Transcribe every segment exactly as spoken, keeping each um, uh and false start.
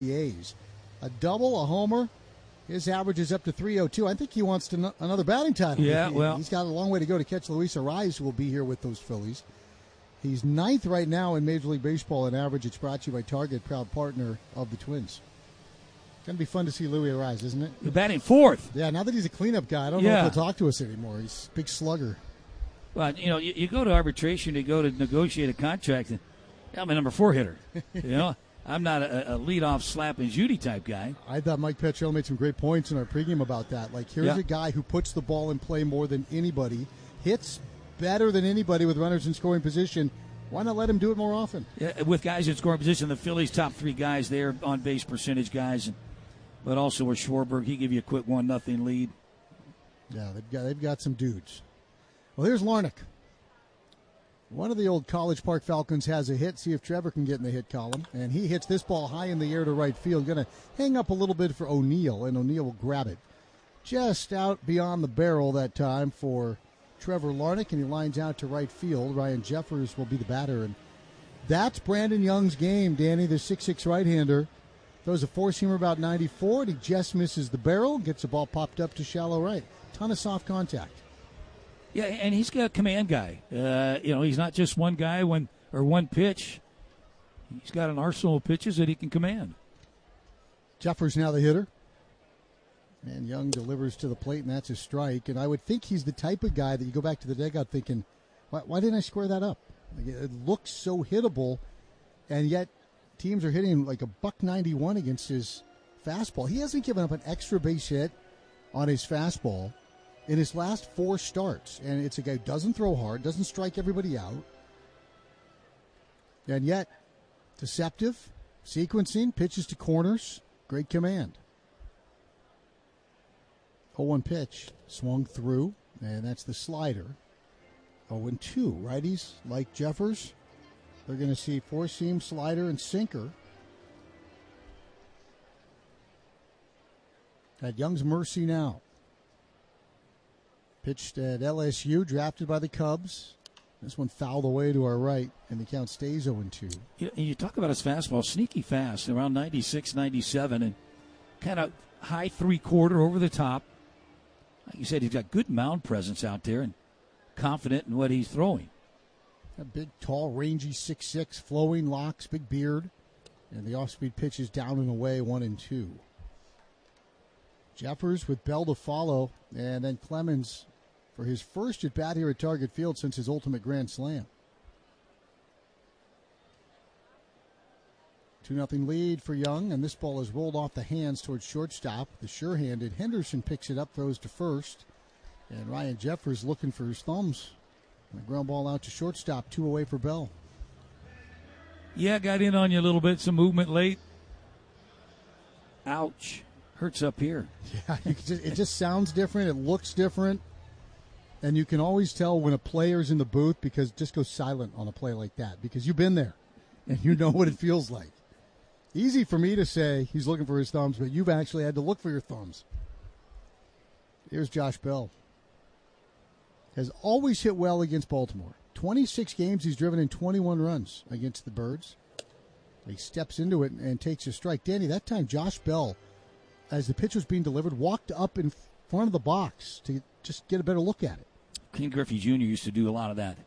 A's. A double, a homer. His average is up to three oh two. I think he wants to n- another batting title. Yeah, he, well. He's got a long way to go to catch Luis Arraez, who will be here with those Phillies. He's ninth right now in Major League Baseball in average. It's brought to you by Target, proud partner of the Twins. It's going to be fun to see Luis Arraez, isn't it? You're batting fourth. Yeah, now that he's a cleanup guy, I don't yeah. know if he'll talk to us anymore. He's a big slugger. Well, you know, you, you go to arbitration to go to negotiate a contract, and I'm a number four hitter. You know, I'm not a, a leadoff slap and Judy type guy. I thought Mike Petriello made some great points in our pregame about that. Like, here's yeah. a guy who puts the ball in play more than anybody, hits better than anybody with runners in scoring position. Why not let him do it more often? Yeah, with guys in scoring position, the Phillies' top three guys, they're on base percentage guys, and, but also with Schwarber, he give you a quick one nothing lead. Yeah, they've got they've got some dudes. Well, here's Larnach. One of the old College Park Falcons has a hit. See if Trevor can get in the hit column. And he hits this ball high in the air to right field. Going to hang up a little bit for O'Neill, and O'Neill will grab it. Just out beyond the barrel that time for Trevor Larnach, and he lines out to right field. Ryan Jeffers will be the batter. And that's Brandon Young's game, Danny, the six six right-hander. Throws a four-seamer about ninety-four, and he just misses the barrel. Gets the ball popped up to shallow right. Ton of soft contact. Yeah, and he's got a command guy. Uh, you know, he's not just one guy when or one pitch. He's got an arsenal of pitches that he can command. Jeffers now the hitter. And Young delivers to the plate, and that's a strike. And I would think he's the type of guy that you go back to the dugout thinking, why, why didn't I square that up? Like, it looks so hittable, and yet teams are hitting like a buck ninety-one against his fastball. He hasn't given up an extra base hit on his fastball in his last four starts. And it's a guy who doesn't throw hard, doesn't strike everybody out. And yet, deceptive, sequencing, pitches to corners, great command. oh one pitch, swung through, and that's the slider. oh and two. Righties like Jeffers, they're going to see four-seam, slider, and sinker. At Young's mercy now. Pitched at L S U, drafted by the Cubs. This one fouled away to our right, and the count stays oh and two. You, you talk about his fastball, sneaky fast, around ninety-six, ninety-seven, and kind of high three-quarter over the top. Like you said, he's got good mound presence out there and confident in what he's throwing. A big, tall, rangy six six, flowing locks, big beard. And the off-speed pitch is down and away, one and two. Jeffers with Bell to follow, and then Clemens for his first at-bat here at Target Field since his ultimate grand slam. two nothing lead for Young, and this ball is rolled off the hands towards shortstop. The sure-handed Henderson picks it up, throws to first. And Ryan Jeffers looking for his thumbs. And the ground ball out to shortstop, two away for Bell. Yeah, got in on you a little bit, some movement late. Ouch. Hurts up here. Yeah, you can just, it just sounds different. It looks different. And you can always tell when a player's in the booth because just go silent on a play like that because you've been there and you know what it feels like. Easy for me to say he's looking for his thumbs, but you've actually had to look for your thumbs. Here's Josh Bell. Has always hit well against Baltimore. twenty-six games he's driven in twenty-one runs against the Birds. He steps into it and takes a strike. Danny, that time Josh Bell, as the pitch was being delivered, walked up in front of the box to just get a better look at it. Ken Griffey Junior used to do a lot of that.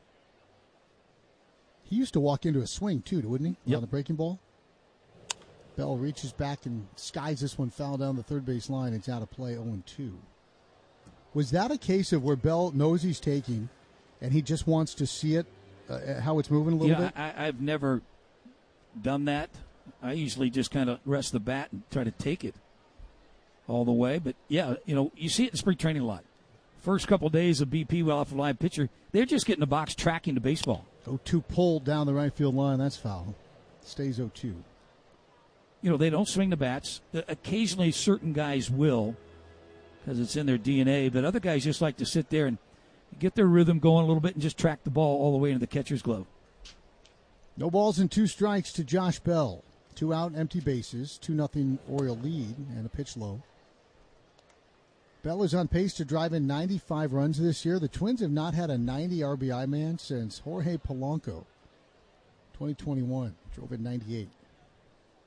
He used to walk into a swing, too, wouldn't he? Yep. On the breaking ball. Bell reaches back and skies this one foul down the third base line. It's out of play, oh and two. Was that a case of where Bell knows he's taking and he just wants to see it, uh, how it's moving a little yeah, bit? I, I've never done that. I usually just kind of rest the bat and try to take it all the way. But, yeah, you know, you see it in spring training a lot. First couple of days of B P well off a live pitcher, they're just getting the box tracking the baseball. oh two pulled down the right field line. That's foul. Stays oh two. You know, they don't swing the bats. Occasionally certain guys will because it's in their D N A, but other guys just like to sit there and get their rhythm going a little bit and just track the ball all the way into the catcher's glove. No balls and two strikes to Josh Bell. Two out, empty bases, two nothing Oriole lead, and a pitch low. Bell is on pace to drive in ninety-five runs this year. The Twins have not had a ninety R B I man since Jorge Polanco. twenty twenty-one, drove in ninety-eight.